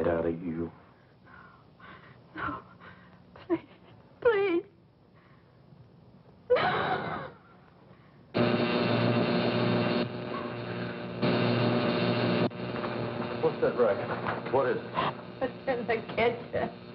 right out of you. No. Please. Please. No. What's that racket? What is it? It's in the kitchen.